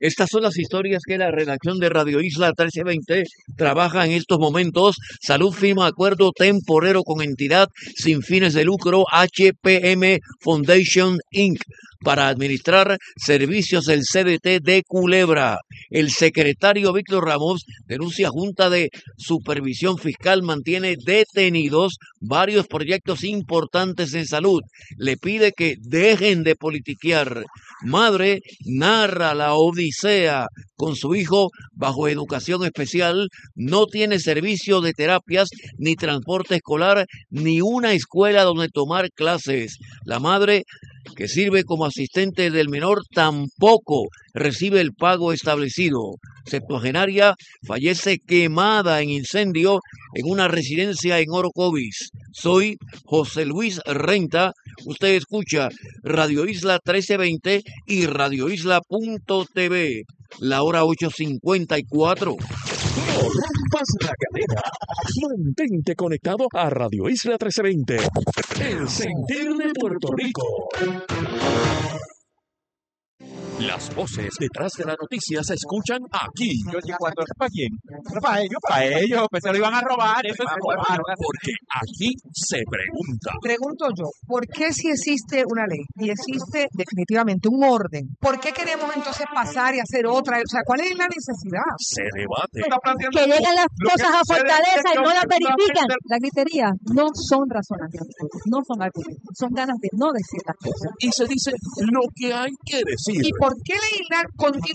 Estas son las historias que la redacción de Radio Isla 1320 trabaja en estos momentos. Salud firma acuerdo temporero con entidad sin fines de lucro HPM Foundation Inc. para administrar servicios del CDT de Culebra. El secretario Víctor Ramos denuncia Junta de Supervisión Fiscal mantiene detenidos varios proyectos importantes en salud. Le pide que dejen de politiquear. Madre narra la odisea con su hijo bajo educación especial. No tiene servicio de terapias, ni transporte escolar, ni una escuela donde tomar clases. La madre, que sirve como asistente del menor, tampoco recibe el pago establecido. Septuagenaria fallece quemada en incendio en una residencia en Orocovis. Soy José Luis Renta. Usted escucha Radio Isla 1320 y radioisla.tv. La hora 8:54. No rompas la cadena. Mantente conectado a Radio Isla 1320. El sentir de Puerto Rico. Las voces detrás de la noticia se escuchan aquí. ¿Cuánto es para quién? Para ellos, pues se lo iban a robar, eso es Porque aquí se pregunta. Pregunto yo, ¿por qué si existe una ley y existe definitivamente un orden, por qué queremos entonces pasar y hacer otra? O sea, ¿cuál es la necesidad? Se debate. Que llegan las cosas a Fortaleza y no las verifican. La gritería no son razonamientos, no son argumentos, son ganas de no decir las cosas. Y se dice lo que hay que decir. ¿Y por qué legislar